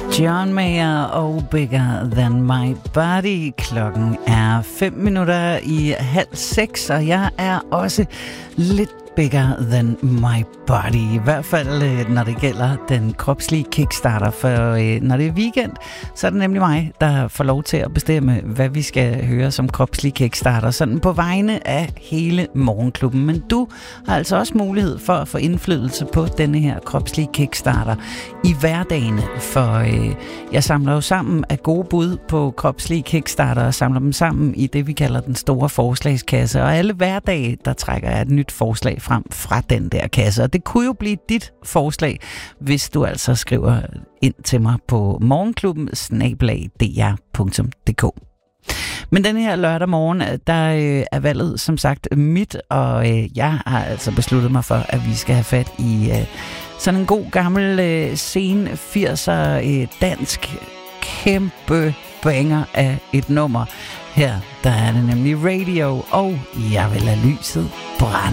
John Mayer og Bigger Than My Body. Klokken er 5:05, og jeg er også lidt bigger than my body. I hvert fald, når det gælder den kropslige kickstarter. For når det er weekend, så er det nemlig mig, der får lov til at bestemme, hvad vi skal høre som kropslig kickstarter. Sådan på vegne af hele Morgenklubben. Men du har altså også mulighed for at få indflydelse på denne her kropslige kickstarter i hverdagen. For jeg samler jo sammen af gode bud på kropslige kickstarter og samler dem sammen i det, vi kalder den store forslagskasse. Og alle hverdage, der trækker jeg et nyt forslag frem fra den der kasse. Og det kunne jo blive dit forslag, hvis du altså skriver ind til mig på morgenklubben@dr.dk. Men den her lørdag morgen, der er valget som sagt mit, og jeg har altså besluttet mig for, at vi skal have fat i sådan en god gammel sen 80'er dansk kæmpe banger af et nummer. Her der er det nemlig Radio, og jeg vil lade lyset brænde.